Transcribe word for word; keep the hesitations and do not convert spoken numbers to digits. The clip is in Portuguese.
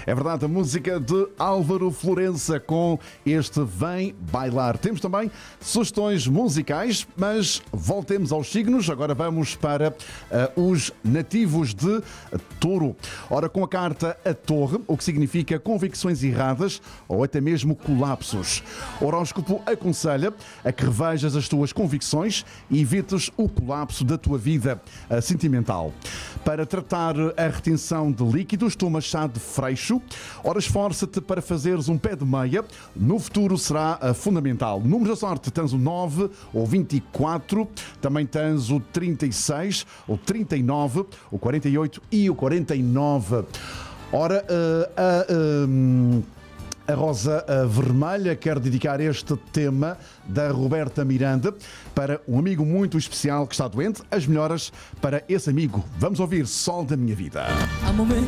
É verdade, a música de Álvaro Florença com este Vem Bailar. Temos também sugestões musicais, mas voltemos aos signos. Agora vamos para uh, os nativos de Touro. Ora, com a carta A Torre, o que significa convicções erradas ou até mesmo colapsos. O horóscopo aconselha a que revejas as tuas convicções e evites o colapso da tua vida uh, sentimental. Para tratar a retenção de líquidos, toma chá de freixo. Ora, esforça-te para fazeres um pé de meia. No futuro será uh, fundamental. Números da sorte, tens o nove, o vinte e quatro, também tens o trinta e seis, o trinta e nove, o quarenta e oito e o quarenta e nove. Ora, uh, a... Uh, A Rosa Vermelha quer dedicar este tema da Roberta Miranda para um amigo muito especial que está doente. As melhoras para esse amigo. Vamos ouvir Sol da Minha Vida.